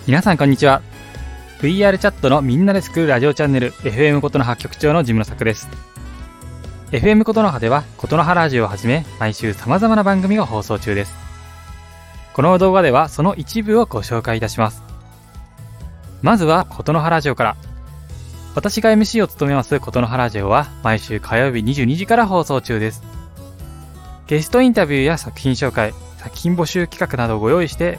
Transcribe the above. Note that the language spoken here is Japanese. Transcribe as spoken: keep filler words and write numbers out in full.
皆さんこんにちは。 ブイアール チャットのみんなで作るラジオチャンネル エフエム ことの葉局長のジムの作です。 エフエム ことの葉ではことの葉ラジオをはじめ毎週様々な番組が放送中です。この動画ではその一部をご紹介いたします。まずはことの葉ラジオから。私が エムシー を務めますことの葉ラジオは毎週火曜日にじゅうにじから放送中です。ゲストインタビューや作品紹介、作品募集企画などをご用意して